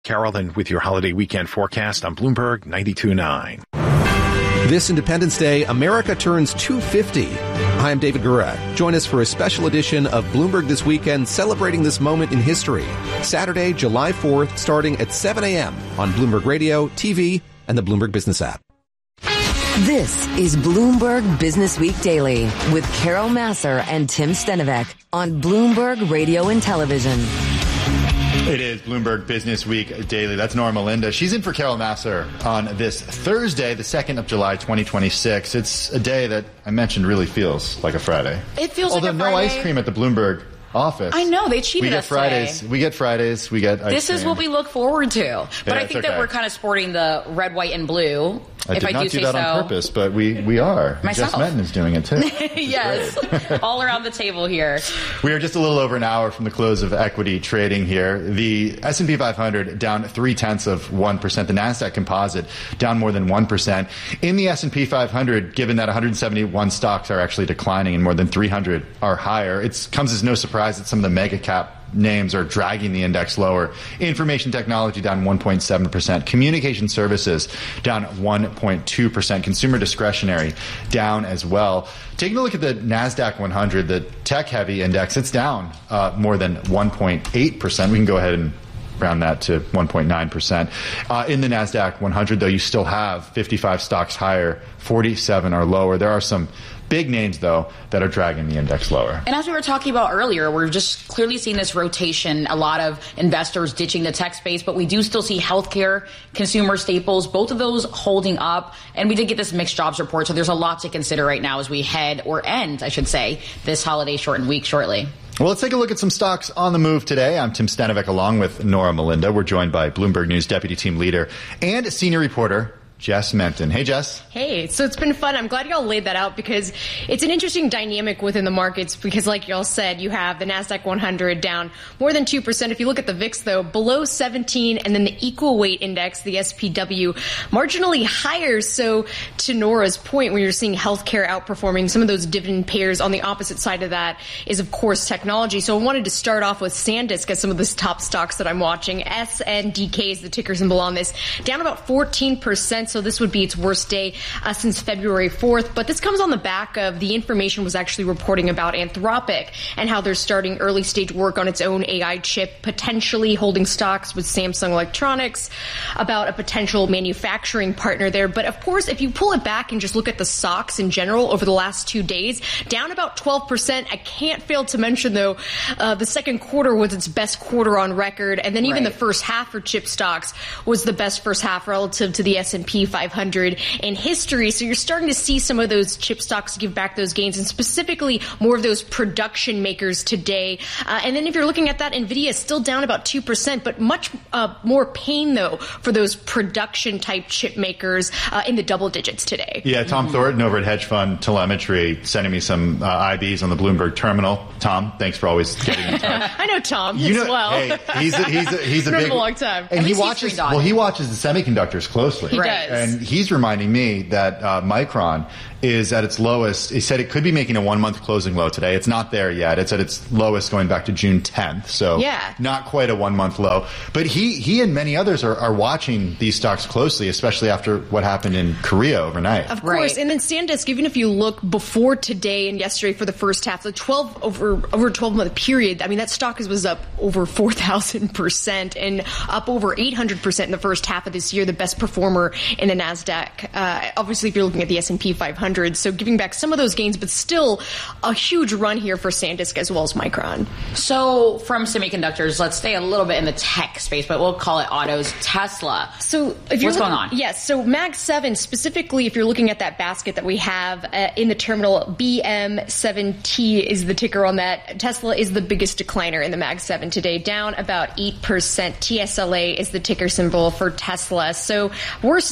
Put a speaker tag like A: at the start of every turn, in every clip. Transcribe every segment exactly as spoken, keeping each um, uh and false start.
A: Carrollton with your holiday weekend forecast on Bloomberg ninety-two point nine.
B: This Independence Day, America turns two fifty. Hi, I'm David Gura. Join us for a special edition of Bloomberg This Weekend, celebrating this moment in history. Saturday, July fourth, starting at seven a.m. on Bloomberg Radio, T V, and the Bloomberg Business app.
C: This is Bloomberg Business Week Daily with Carol Massar and Tim Stenovec on Bloomberg Radio and Television.
D: It is Bloomberg Business Week Daily. That's Nora Melinda. She's in for Carol Massar on this Thursday, the second of July, twenty twenty-six. It's a day that I mentioned really feels like a Friday.
E: It feels
D: Although
E: like a Friday.
D: Although no ice cream at the Bloomberg office.
E: I know, they cheated
D: we get
E: us
D: Fridays.
E: today.
D: We get Fridays. We get ice
E: This
D: cream.
E: is what we look forward to. But
D: Yeah,
E: I think
D: it's
E: that
D: okay.
E: we're kind of sporting the red, white, and blue.
D: I
E: if
D: did
E: I
D: not
E: do,
D: do
E: say
D: that
E: so.
D: on purpose, but we, we are.
E: Myself.
D: Jess Metten is doing it too.
E: Yes, all around the table here.
D: We are just a little over an hour from the close of equity trading here. The S and P five hundred down three tenths of one percent. The Nasdaq Composite down more than one percent. In the S and P five hundred, given that one hundred seventy-one stocks are actually declining and more than three hundred are higher, it comes as no surprise that some of the mega cap names are dragging the index lower. Information technology down one point seven percent. Communication services down one point two percent. Consumer discretionary down as well. Taking a look at the NASDAQ one hundred, the tech-heavy index, it's down uh, more than one point eight percent. We can go ahead and round that to one point nine percent. Uh, in the NASDAQ one hundred, though, you still have fifty-five stocks higher, forty-seven are lower. There are some big names, though, that are dragging the index lower.
E: And as we were talking about earlier, we're just clearly seeing this rotation, a lot of investors ditching the tech space, but we do still see healthcare, consumer staples, both of those holding up. And we did get this mixed jobs report, so there's a lot to consider right now as we head, or end, I should say, this holiday shortened week shortly.
D: Well, let's take a look at some stocks on the move today. I'm Tim Stenovec along with Nora Melinda. We're joined by Bloomberg News Deputy Team Leader and Senior Reporter Jess Metten. Hey, Jess.
F: Hey, so it's been fun. I'm glad y'all laid that out because it's an interesting dynamic within the markets because like y'all said, you have the NASDAQ one hundred down more than two percent. If you look at the V I X, though, below seventeen, and then the equal weight index, the S P W, marginally higher. So to Nora's point, when you're seeing healthcare outperforming, some of those dividend payers on the opposite side of that is, of course, technology. So I wanted to start off with SanDisk as some of the top stocks that I'm watching. S N D K is the ticker symbol on this, down about fourteen percent. So this would be its worst day uh, since February fourth. But this comes on the back of the information was actually reporting about Anthropic and how they're starting early stage work on its own A I chip, potentially holding stocks with Samsung Electronics, about a potential manufacturing partner there. But of course, if you pull it back and just look at the stocks in general over the last two days, down about twelve percent. I can't fail to mention, though, uh, the second quarter was its best quarter on record. And then even
E: Right.
F: the first half for chip stocks was the best first half relative to the S and P five hundred in history. So you're starting to see some of those chip stocks give back those gains, and specifically more of those production makers today. Uh, and then if you're looking at that, NVIDIA is still down about two percent, but much uh, more pain, though, for those production type chip makers uh, in the double digits today.
D: Yeah, Tom mm-hmm. Thornton over at Hedge Fund Telemetry sending me some uh, I Bs on the Bloomberg terminal. Tom, thanks for always getting in touch.
F: I know Tom
D: you
F: as
D: know,
F: well.
D: Hey, he's a, he's a, he's a
F: Known
D: big
F: him a long time.
D: And
E: At
D: he
E: least he's
D: watches
E: green-dotted.
D: well, he watches the semiconductors closely.
F: He
E: Right.
F: does.
D: And he's reminding me that uh, Micron is at its lowest. He said it could be making a one-month closing low today. It's not there yet. It's at its lowest going back to June tenth. So
F: yeah.
D: not quite a one-month low. But he he and many others are, are watching these stocks closely, especially after what happened in Korea overnight.
F: Of course.
E: Right.
F: And then SanDisk, even if you look before today and yesterday for the first half, the twelve over over a twelve-month period, I mean, that stock was up over four thousand percent and up over eight hundred percent in the first half of this year, the best performer in the NASDAQ. Uh, obviously, if you're looking at the S and P five hundred, so giving back some of those gains, but still a huge run here for SanDisk as well as Micron.
E: So from semiconductors, let's stay a little bit in the tech space, but we'll call it autos. Tesla.
F: So if you're
E: What's
F: looking,
E: going on?
F: Yes. So Mag seven, specifically, if you're looking at that basket that we have uh, in the terminal, B M seven T is the ticker on that. Tesla is the biggest decliner in the Mag seven today, down about eight percent. T S L A is the ticker symbol for Tesla. So worst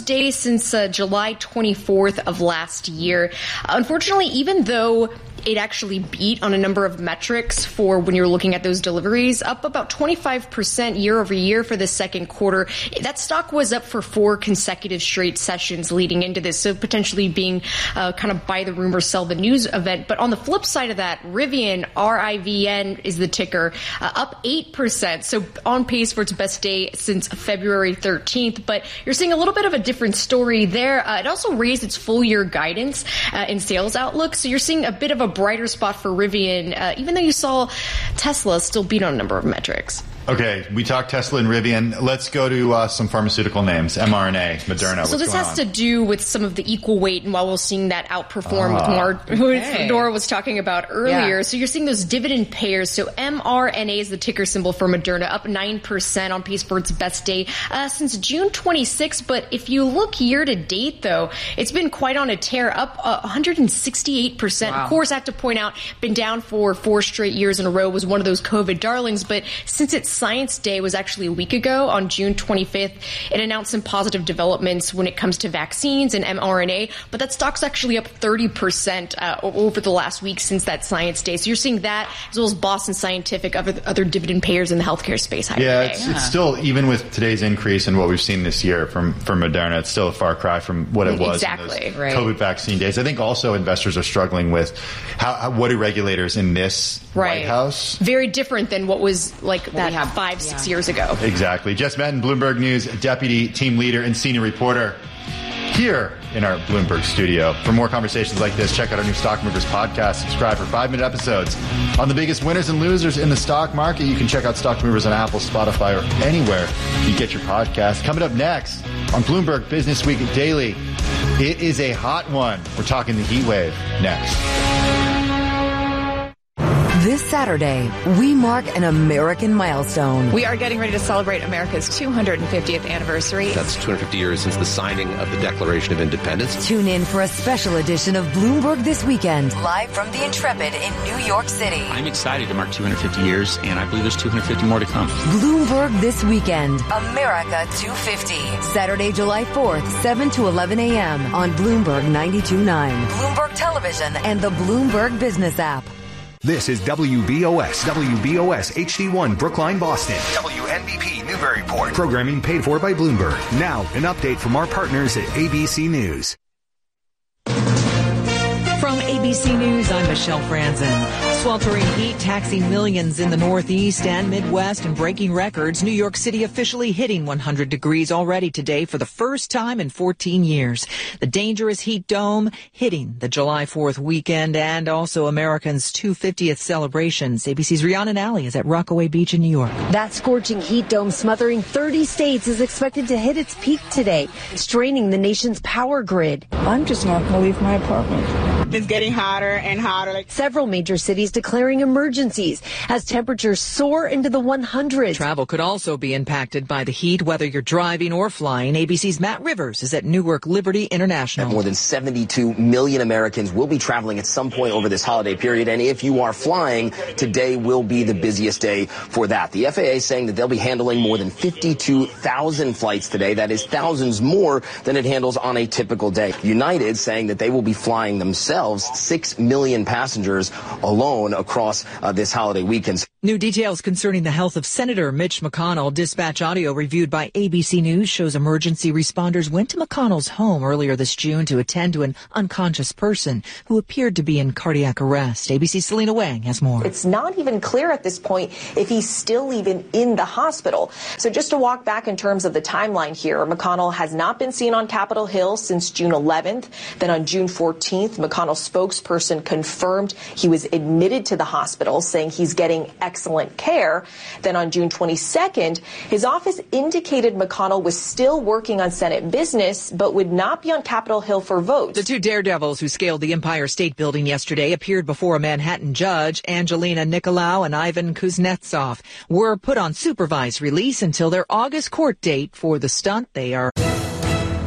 F: day since uh, July twenty-fourth of last year. Unfortunately, even though it actually beat on a number of metrics for when you're looking at those deliveries, up about twenty-five percent year over year for the second quarter. That stock was up for four consecutive straight sessions leading into this, so potentially being uh, kind of buy the rumor, sell the news event. But on the flip side of that, Rivian, R I V N is the ticker, uh, up eight percent, so on pace for its best day since February thirteenth. But you're seeing a little bit of a different story there. Uh, it also raised its full year guidance uh, and sales outlook, so you're seeing a bit of a brighter spot for Rivian, uh, even though you saw Tesla still beat on a number of metrics.
D: Okay, we talked Tesla and Rivian. Let's go to uh, some pharmaceutical names. mRNA, Moderna.
F: So
D: what's
F: this
D: going
F: has
D: on?
F: to do with some of the equal weight, and while we're seeing that outperform
D: Ah,
F: Mar-
E: okay.
F: who Dora was talking about earlier.
E: Yeah.
F: So you're seeing those dividend payers. So mRNA is the ticker symbol for Moderna, up nine percent on pace for its best day uh, since June twenty-sixth. But if you look year to date, though, it's been quite on a tear, up uh, one hundred sixty-eight percent.
E: Wow.
F: Of course, I have to point out, been down for four straight years in a row, was one of those COVID darlings. But since its Science Day was actually a week ago on June twenty-fifth, it announced some positive developments when it comes to vaccines and mRNA, but that stock's actually up thirty percent uh, over the last week since that Science Day. So you're seeing that, as well as Boston Scientific, other, other dividend payers in the healthcare space higher
D: Yeah,
F: today.
D: it's, it's still, even with today's increase and what we've seen this year from, from Moderna, it's still a far cry from what it was
F: Exactly.
D: in those
E: Right.
D: COVID vaccine days. I think also investors are struggling with how, how what do regulators in this
F: Right.
D: White House?
F: Very different than what was like that
E: we have-
F: five, six
E: yeah.
F: years ago.
D: Exactly. Jess Madden, Bloomberg News deputy team leader and senior reporter, here in our Bloomberg studio. For more conversations like this, check out our new Stock Movers podcast. Subscribe for five-minute episodes on the biggest winners and losers in the stock market. You can check out Stock Movers on Apple, Spotify, or anywhere you get your podcast. Coming up next on Bloomberg Business Week Daily, it is a hot one. We're talking the heat wave next.
C: This Saturday, we mark an American milestone.
G: We are getting ready to celebrate America's two hundred fiftieth anniversary.
B: That's two hundred fifty years since the signing of the Declaration of Independence.
C: Tune in for a special edition of Bloomberg This Weekend, live from the Intrepid in New York City.
H: I'm excited to mark two hundred fifty years, and I believe there's two hundred fifty more to come.
C: Bloomberg This Weekend, America two fifty. Saturday, July fourth, seven to eleven a.m. on Bloomberg ninety-two point nine, Bloomberg Television, and the Bloomberg Business app.
I: This is W B O S, W B O S H D one Brookline, Boston. W N B P Newburyport. Programming paid for by Bloomberg. Now, an update from our partners at A B C News.
J: From A B C News, I'm Michelle Franzen. Sweltering heat taxing millions in the Northeast and Midwest and breaking records. New York City officially hitting one hundred degrees already today for the first time in fourteen years. The dangerous heat dome hitting the July fourth weekend and also Americans' two hundred fiftieth celebrations. A B C's Rihanna Nally is at Rockaway Beach in New York.
K: That scorching heat dome smothering thirty states is expected to hit its peak today, straining the nation's power grid.
L: I'm just not going to leave my apartment. It's getting hotter and hotter.
K: Several major cities declaring emergencies as temperatures soar into the hundreds.
J: Travel could also be impacted by the heat, whether you're driving or flying. A B C's Matt Rivers is at Newark Liberty International.
M: More than seventy-two million Americans will be traveling at some point over this holiday period. And if you are flying, today will be the busiest day for that. The F A A saying that they'll be handling more than fifty-two thousand flights today. That is thousands more than it handles on a typical day. United saying that they will be flying themselves six million passengers alone across uh, this holiday weekend.
J: New details concerning the health of Senator Mitch McConnell. Dispatch audio reviewed by A B C News shows emergency responders went to McConnell's home earlier this June to attend to an unconscious person who appeared to be in cardiac arrest. A B C's Selena Wang has more.
N: It's not even clear at this point if he's still even in the hospital. So just to walk back in terms of the timeline here, McConnell has not been seen on Capitol Hill since June eleventh. Then on June fourteenth, McConnell's spokesperson confirmed he was admitted to the hospital, saying he's getting excellent care. Then on June twenty-second, his office indicated McConnell was still working on Senate business, but would not be on Capitol Hill for votes.
J: The two daredevils who scaled the Empire State Building yesterday appeared before a Manhattan judge. Angelina Nicolau and Ivan Kuznetsov were put on supervised release until their August court date for the stunt. They are